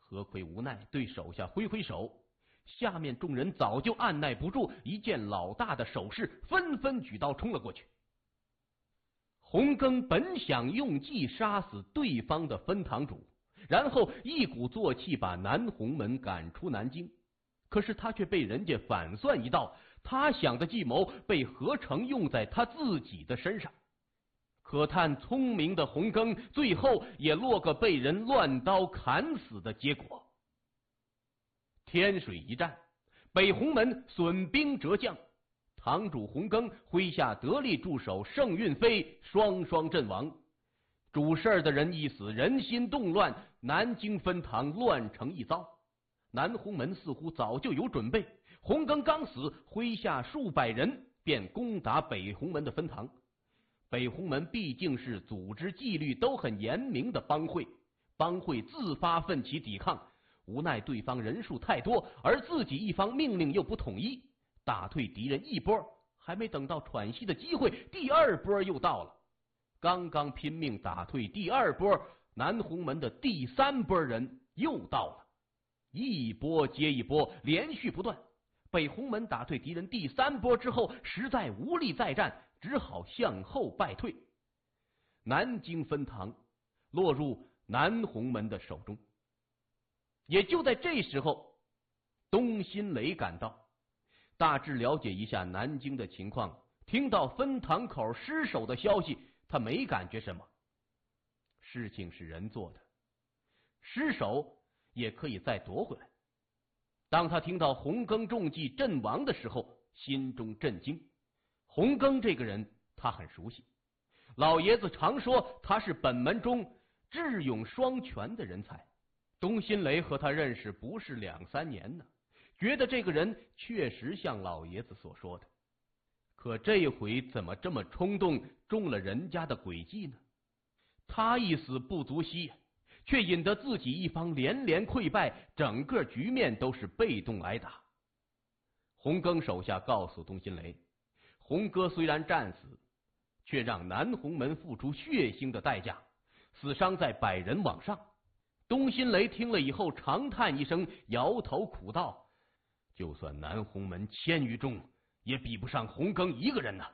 何奎无奈对手下挥挥手，下面众人早就按耐不住，一见老大的手势，纷纷举刀冲了过去。洪庚本想用计杀死对方的分堂主，然后一鼓作气把南洪门赶出南京，可是他却被人家反算一道，他想的计谋被何成用在他自己的身上。可叹聪明的洪庚最后也落个被人乱刀砍死的结果。天水一战，北洪门损兵折将，堂主洪庚麾下得力助手盛运飞双双阵亡。主事的人一死，人心动乱，南京分堂乱成一糟。南洪门似乎早就有准备，洪庚刚死，麾下数百人便攻打北洪门的分堂。北洪门毕竟是组织纪律都很严明的帮会，帮会自发奋起抵抗，无奈对方人数太多，而自己一方命令又不统一，打退敌人一波，还没等到喘息的机会，第二波又到了。刚刚拼命打退第二波，南洪门的第三波人又到了，一波接一波，连续不断。北洪门打退敌人第三波之后，实在无力再战，只好向后败退。南京分堂落入南洪门的手中。也就在这时候，东新雷赶到，大致了解一下南京的情况，听到分堂口失守的消息，他没感觉什么。事情是人做的，失守也可以再夺回来。当他听到洪庚中计阵亡的时候，心中震惊。洪庚这个人他很熟悉，老爷子常说他是本门中智勇双全的人才。东新雷和他认识不是2-3年呢，觉得这个人确实像老爷子所说的。可这回怎么这么冲动，中了人家的诡计呢？他一死不足惜，却引得自己一方连连溃败，整个局面都是被动挨打。洪庚手下告诉东新雷，洪哥虽然战死，却让南洪门付出血腥的代价，死伤在100人往上。东新雷听了以后长叹一声，摇头苦道：就算南洪门1000余众，也比不上洪庚一个人呐。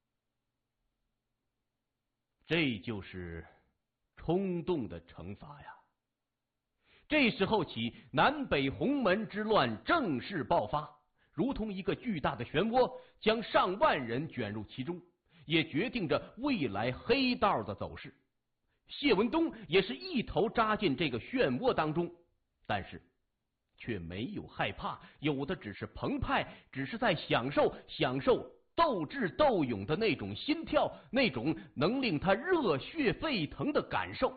这就是冲动的惩罚呀！这时候起，南北洪门之乱正式爆发，如同一个巨大的漩涡，将上万人卷入其中，也决定着未来黑道的走势。谢文东也是一头扎进这个漩涡当中，但是却没有害怕，有的只是澎湃，只是在享受斗智斗勇的那种心跳，那种能令他热血沸腾的感受。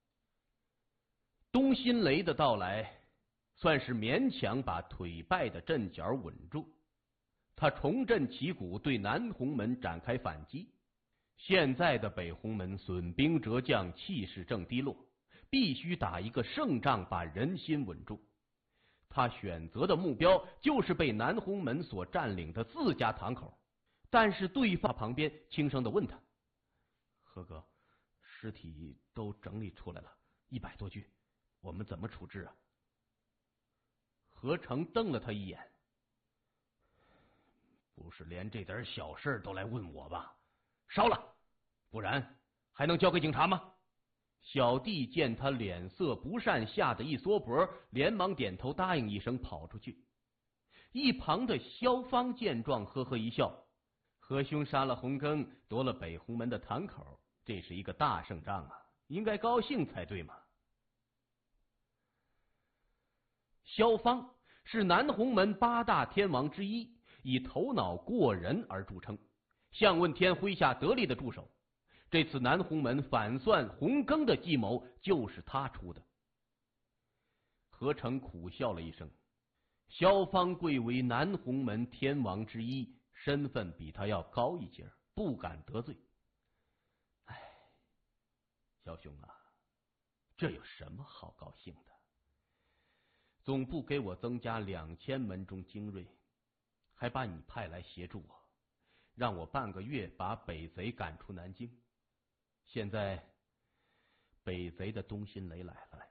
东新雷的到来算是勉强把腿败的阵脚稳住，他重振旗鼓，对南洪门展开反击。现在的北洪门损兵折将，气势正低落，必须打一个胜仗，把人心稳住。他选择的目标就是被南洪门所占领的自家堂口。但是对方旁边轻声的问他：何哥，尸体都整理出来了，100多具，我们怎么处置啊？何成瞪了他一眼：不是连这点小事都来问我吧？烧了，不然还能交给警察吗？小弟见他脸色不善，吓得一缩脖，连忙点头答应一声，跑出去。一旁的萧芳见状呵呵一笑：何兄杀了洪庚，夺了北洪门的堂口，这是一个大胜仗啊，应该高兴才对嘛。萧芳是南洪门8大天王之一，以头脑过人而著称，向问天麾下得力的助手。这次南洪门反算洪庚的计谋就是他出的。何成苦笑了一声，萧芳贵为南洪门天王之一，身份比他要高一截，不敢得罪。哎，萧兄啊，这有什么好高兴的？总部给我增加2000门中精锐，还把你派来协助我，让我半个月把北贼赶出南京。现在北贼的东新雷来了，